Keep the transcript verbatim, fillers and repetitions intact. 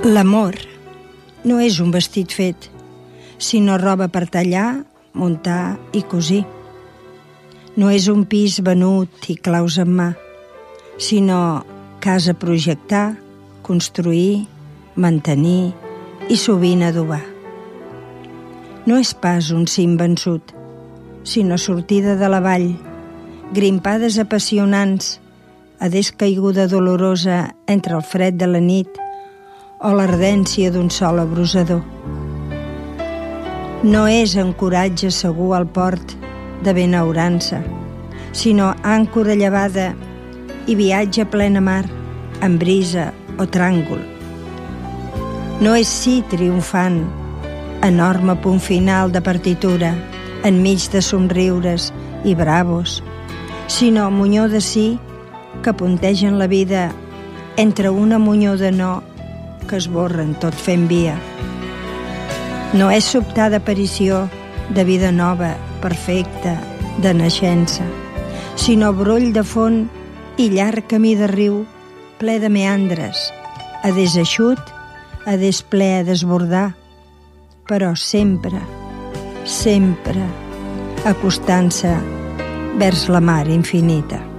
L'amor no és un vestit fet, sinó roba per tallar, muntar i cosir. No és un pis venut i claus en mà, sinó casa a projectar, construir, mantenir i sovint adobar. No és pas un cim vençut, sinó sortida de la vall, grimpades apassionants, adés caiguda dolorosa entre el fred de la nit o l'ardència d'un sol abrusador. No és ancoratge segur al port de benaurança, sinó àncora llevada i viatge a plena mar, amb brisa o tràngol. No és sí triomfant, enorme punt final de partitura, enmig de somriures i bravos, sinó munyó de sí que puntegen la vida entre una munyó de no que esborren tot fent via. No és sobtada aparició de vida nova, perfecta, de naixença, sinó broll de font i llarg camí de riu ple de meandres, adés eixut, adés ple a desbordar, però sempre, sempre acostant-se vers la mar infinita.